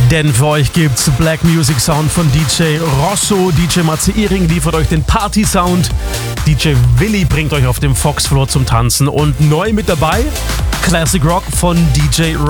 Denn für euch gibt's Black Music Sound von DJ Rosso, DJ Matze Iring liefert euch den Party Sound, DJ Willi bringt euch auf dem Foxfloor zum Tanzen und neu mit dabei Classic Rock von DJ